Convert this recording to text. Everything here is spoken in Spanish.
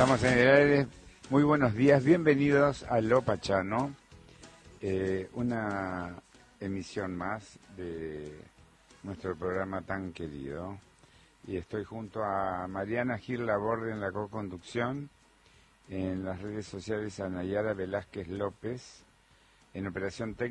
Estamos en el aire. Muy buenos días, bienvenidos a Lo Pachano, una emisión más de nuestro programa tan querido. Y estoy junto a Mariana Gil Laborde en la co-conducción, en las redes sociales a Nayara Velázquez López, en operación técnica.